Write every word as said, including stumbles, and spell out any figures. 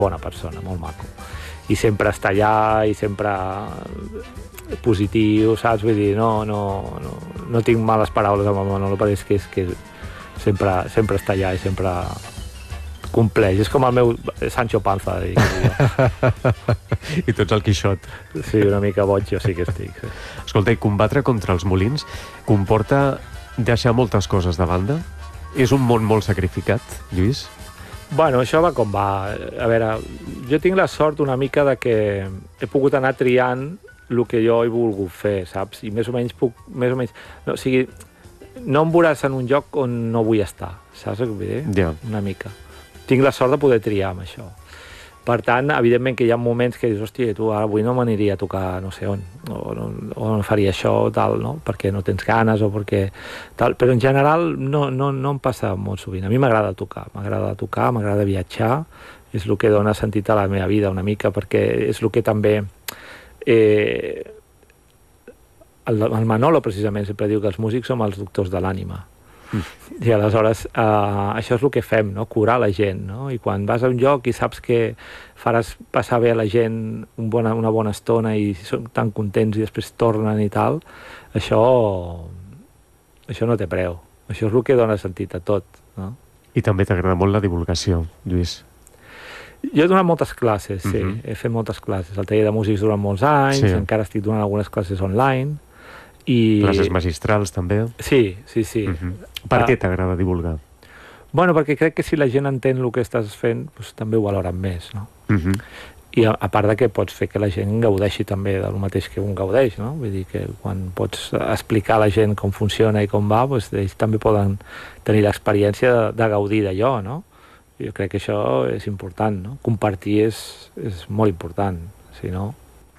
bona persona, molt maco. I sempre està allà, i sempre positiu, saps? Vull dir, no, no, no, no tinc males paraules amb el Manolo, perquè és que, és que sempre, sempre està allà i sempre compleix. És com el meu Sancho Panza, dic jo. I tu ets el Quixot. Sí, una mica boig jo sí que estic. Sí. Escolta, i combatre contra els molins comporta deixar moltes coses de banda? És un món molt sacrificat, Lluís? Bueno, això va com va. A veure, jo tinc la sort una mica de que he pogut anar triant el que jo he volgut fer, saps? I més o menys puc... Més o menys, no, o sigui, no em veuràs en un lloc on no vull estar, saps el que vull dir? Ja. Una mica. Tinc la sort de poder triar amb això. Per tant, evidentment que hi ha moments que dius, hòstia, tu ara avui no m'aniria a tocar no sé on, o no, o no faria això o tal, no? Perquè no tens ganes o perquè tal. Però en general no, no, no em passa molt sovint. A mi m'agrada tocar, m'agrada tocar, m'agrada viatjar, és el que dona sentit a la meva vida una mica, perquè és el que també... Eh, el, el Manolo, precisament, sempre diu que els músics som els doctors de l'ànima. I aleshores eh, això és el que fem, no? Curar la gent, no? I quan vas a un lloc i saps que faràs passar bé a la gent un bona, una bona estona i són tan contents i després tornen i tal, això això no té preu, això és el que dona sentit a tot, no? I també t'agrada molt la divulgació, Lluís. Jo he donat moltes classes, sí, uh-huh. he fet moltes classes, el taller de músics durant molts anys, sí. Encara estic donant algunes classes online. I... Classes magistrals, també? Sí, sí, sí. Uh-huh. Per uh, què t'agrada divulgar? Bueno, perquè crec que si la gent entén el que estàs fent, doncs també ho valoren més, no? Uh-huh. I a, a part de que pots fer que la gent gaudeixi també del mateix que un gaudeix, no? Vull dir que quan pots explicar a la gent com funciona i com va, doncs ells també poden tenir l'experiència de, de gaudir d'allò, no? Jo crec que això és important, no? Compartir és, és molt important, si no...